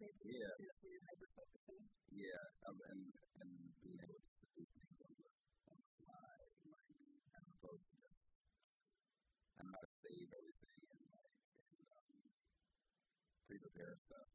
Yeah. Yeah, and being able to do things on the fly, like, as opposed to just, I know how to save everything and, like, and, pre-prepare stuff,